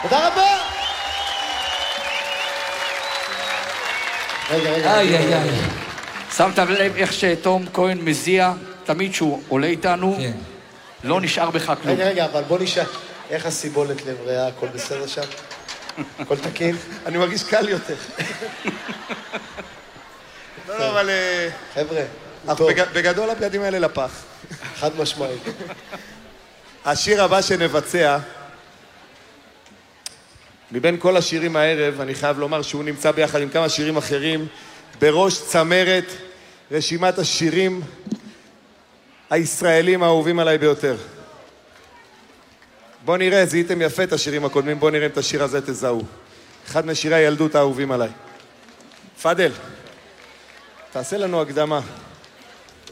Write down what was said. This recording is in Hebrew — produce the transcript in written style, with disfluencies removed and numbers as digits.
תודה רבה! רגע. איי. שמת לב איך שתום כהן מזיע, תמיד שהוא עולה איתנו, לא נשאר בך כלום. רגע, אבל בוא נשאר. איך הסיבולת לב ריאה, הכל בסדר שם? הכל תקין? אני מרגיש קל יותר. לא, אבל... חבר'ה, בגדול הבגדים האלה לפח. חד משמעית. השיר הבא שנבצע, מבין כל השירים הערב, אני חייב לומר שהוא נמצא ביחד עם כמה שירים אחרים, בראש צמרת רשימת השירים הישראלים האהובים עליי ביותר. בואו נראה, זיהיתם יפה את השירים הקודמים, בואו נראה אם את השיר הזה תזהו. אחד משירי הילדות האהובים עליי. פאדל, תעשה לנו הקדמה.